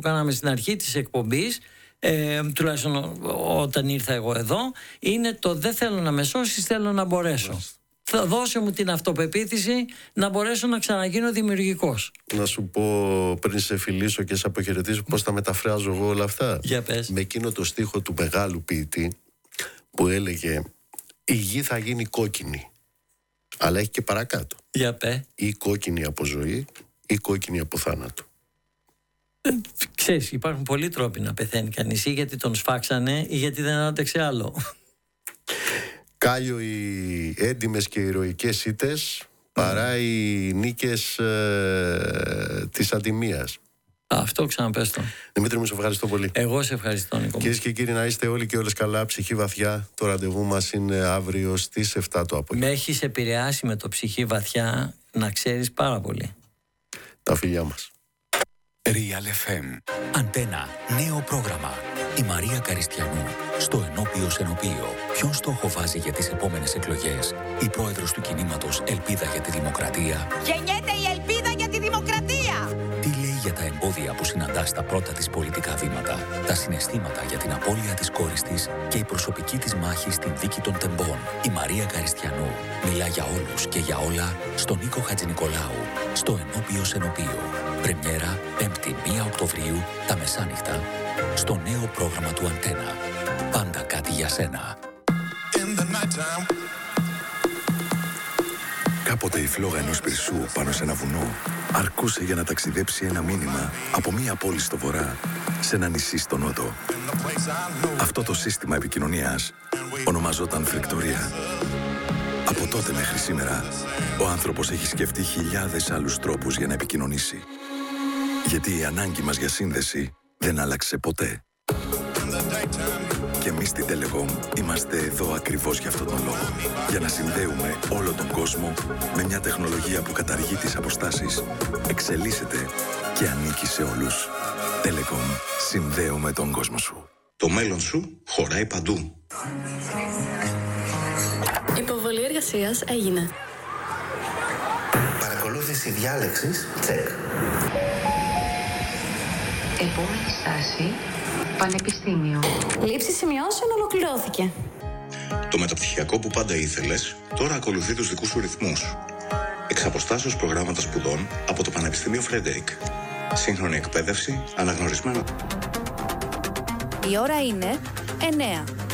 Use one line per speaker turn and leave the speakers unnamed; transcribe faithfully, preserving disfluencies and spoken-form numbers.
κάναμε στην αρχή της εκπομπής, ε, τουλάχιστον όταν ήρθα εγώ εδώ, είναι το δεν θέλω να με σώσεις, θέλω να μπορέσω. Θα δώσω μου την αυτοπεποίθηση να μπορέσω να ξαναγίνω δημιουργικός.
Να σου πω πριν σε φιλήσω και σε αποχαιρετήσω πώς τα μεταφράζω εγώ όλα αυτά.
Για πες.
Με εκείνο το στίχο του μεγάλου ποιητή που έλεγε η γη θα γίνει κόκκινη, αλλά έχει και παρακάτω.
Για πες.
Ή κόκκινη από ζωή ή κόκκινη από θάνατο.
Ε, ξέρεις, υπάρχουν πολλοί τρόποι να πεθαίνει κανείς, ή γιατί τον σφάξανε ή γιατί δεν άντεξε άλλο.
Κάλιο οι έντιμες και ηρωικές ήττες παρά οι νίκες ε, της αντιμίας.
Αυτό ξαναπες το.
Δημήτρη μου, σε ευχαριστώ πολύ.
Εγώ σε ευχαριστώ, Νίκο.
Κυρίες και κύριοι, να είστε όλοι και όλες καλά, ψυχή βαθιά. Το ραντεβού μας είναι αύριο στις επτά το απόγευμα.
Με έχεις επηρεάσει με το ψυχή βαθιά, να ξέρεις, πάρα πολύ.
Τα φιλιά μας.
Real εφ εμ. Αντένα. Νέο πρόγραμμα. Η Μαρία Καριστιανού. Στο ενώπιο Σενοπείο. Ποιον στόχο βάζει για τις επόμενες εκλογές? Η πρόεδρος του κινήματος Ελπίδα για τη Δημοκρατία.
Γεννιέται η ελπίδα για τη δημοκρατία!
Τι λέει για τα εμπόδια που συναντά στα πρώτα της πολιτικά βήματα, τα συναισθήματα για την απώλεια της κόρης της και η προσωπική της μάχη στην δίκη των τεμπών. Η Μαρία Καριστιανού μιλά για όλους και για όλα στον Νίκο Χατζηνικολάου. Στο ενώπιο Σενοπείο. Πρεμιέρα πέμπτη πρώτη Οκτωβρίου τα μεσάνυχτα στο νέο πρόγραμμα του Αντένα. Πάντα κάτι για σένα.
Κάποτε η φλόγα ενός πυρσού πάνω σε ένα βουνό αρκούσε για να ταξιδέψει ένα μήνυμα από μία πόλη στο βορρά σε ένα νησί στο νότο. Αυτό το σύστημα επικοινωνίας ονομαζόταν φρικτορία. Από τότε μέχρι σήμερα, ο άνθρωπος έχει σκεφτεί χιλιάδες άλλους τρόπους για να επικοινωνήσει. Γιατί η ανάγκη μας για σύνδεση δεν άλλαξε ποτέ. Και εμείς στην Telecom είμαστε εδώ ακριβώς για αυτόν τον λόγο. Για να συνδέουμε όλο τον κόσμο με μια τεχνολογία που καταργεί τις αποστάσεις, εξελίσσεται και ανήκει σε όλους. Telecom. Συνδέουμε τον κόσμο σου.
Το μέλλον σου χωράει παντού.
Υποβολή εργασίας έγινε.
Παρακολούθηση διάλεξης, τσεκ.
Επόμενη στάση, πανεπιστήμιο.
Λήψη σημειώσεων ολοκληρώθηκε.
Το μεταπτυχιακό που πάντα ήθελες, τώρα ακολουθεί τους δικούς σου ρυθμούς. Εξ αποστάσεως προγράμματα σπουδών από το Πανεπιστήμιο Φρέντερικ. Σύγχρονη εκπαίδευση, αναγνωρισμένα.
Η ώρα είναι εννέα.